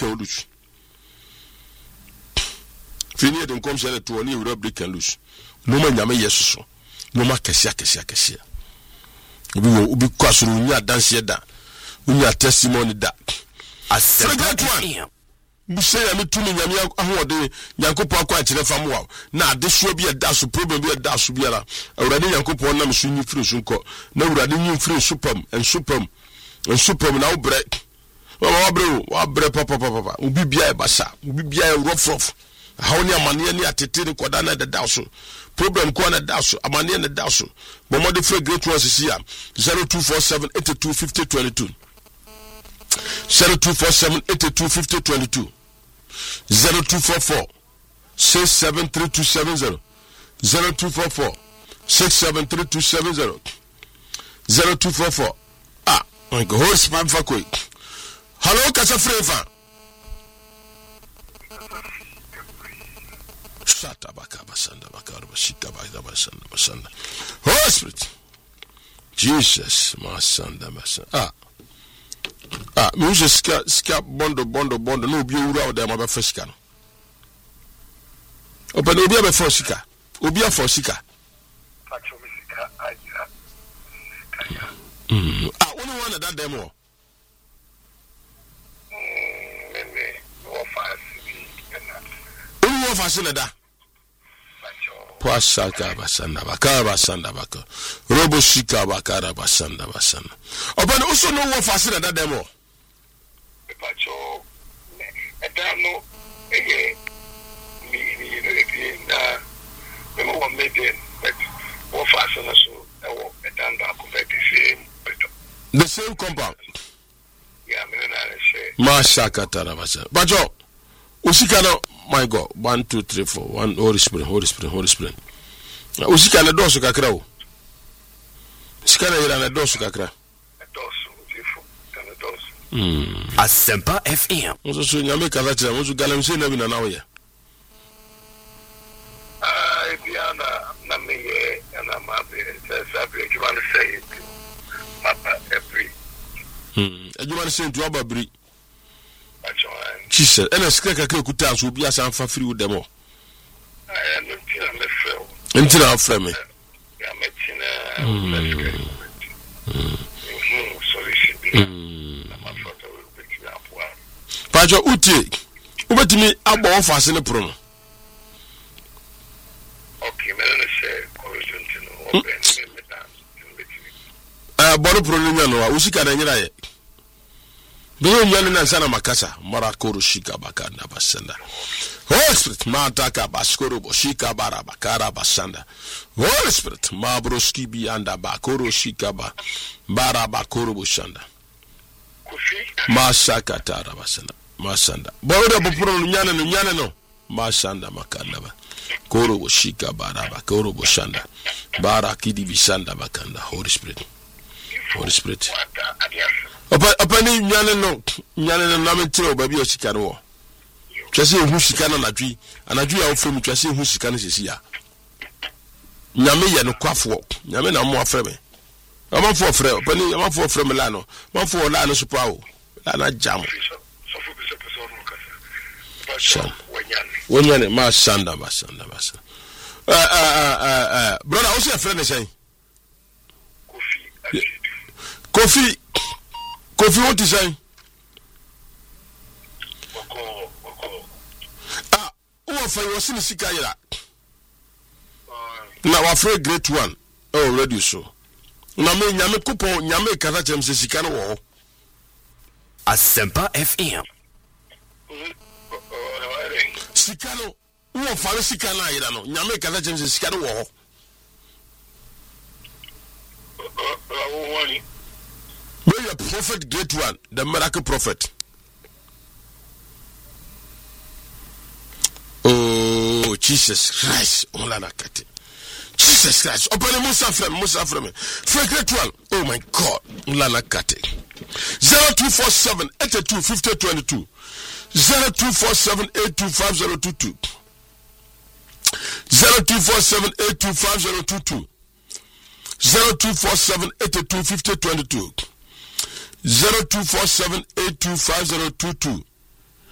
and loose. Fini de come say to oni wura break and loose. No man nyame yeso. No ma kesia. Obi kwasuru nya dance da. Unya testimony da. Asɛmpa Bushe ya mitumi nyame ahode Nyankopɔn akwa kyerɛ fam wa na adesuo bi ɛda so problem bi ɛda so biara awurade Nyankopɔn nam so nyi firi so nkɔ na awurade nyi firi supam na wobrɛ wabrɛ papa obi bia e basa obi bia e rough how ni amane ni atete ni koda na da so problem ko na da so amane na da so bomo de free great ones here 0247 82 50 22 0247 82 50 22 0244 673270 0244 673270 0244 my God who's my fakoi hello kasa frefa shata bakabasanda bakarabashika basanda Holy Spirit Jesus masanda me use ska bondo no obi owura o dem abefa sika no open obi abefa sika obi afa sika facho mi sika aja kaya only one that demo me wo fasi na only one fasi na da Pasaka basanda baka robo shika bakara basanda open also no one fasi na da demo pacho etano mi na me mo mede but wo fasi na so ewo etanda ko the same compound yeah me na say mashaka tarabasa pacho usika no my God 1 2 3 4 1 Holy Spirit usika na doso kakra o usika na ira na doso kakra Asempa FM so nyame kaza tira musu galamse na bi na nawo ya biana na meye na mabe sabe que vai ser papa every adwuma se ntu ababri Jesus ena skra kakra kuta so obi asan fa free wo demo Entira frame ya metina Pajo uti ubetimi agbo ofase ne pro no okay me na say correction no open boro pro no no usika na nyira ye do nyane na sana makasa marakoro shika bakanda basanda Holy Spirit mataka baskoro boshika bara bakara basanda Holy Spirit mabroski bi anda bakoro shika ba bara bakoro boshanda masaka tara basanda masanda boro bopro nyane no masanda makanda ba koro boshika bara bakoro boshanda bara kidi bisanda bakanda Holy Spirit Apa ni nyane no na mentiro baby o sika no twase hu sika na anadwi ya ofrem twase hu sika no sesi ya nyame ye no kwafo nyame na mo afreme amafo ofre apa ni amafo ofrem la no amafo la no supa o la na jam wonyane ma sanda basanda brother o se friend say Kofi what is saying? Who for you sin sika ira? Na wa free great one. Oh, ready so. Na me nyame kupon nyame kata chem se sika no wo. Asempa FM. Sika no. Who for sika na ira no? Nyame kata chem se sika no wo. May a prophet great one, the miracle prophet. Oh, Jesus Christ. Jesus Christ. Open the Musa frame. For great one. Oh my God. Ulana kate. 0247 82 50 22. 0247 825022. 0247 825022. 0247 82 50 22. 0247 825022.